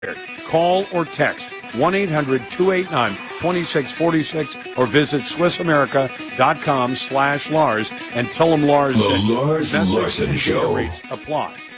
Call or text 1-800-289-2646 or visit SwissAmerica.com/Lars and tell them Lars The sent you. Lars Message Larson and data Show. rates apply.